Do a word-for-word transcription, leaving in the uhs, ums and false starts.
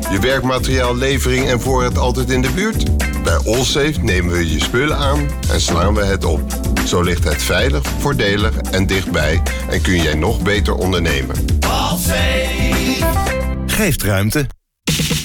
Je werkmateriaal, levering en voorraad altijd in de buurt? Bij Allsafe nemen we je spullen aan en slaan we het op. Zo ligt het veilig, voordelig en dichtbij en kun jij nog beter ondernemen. Allsafe geeft ruimte.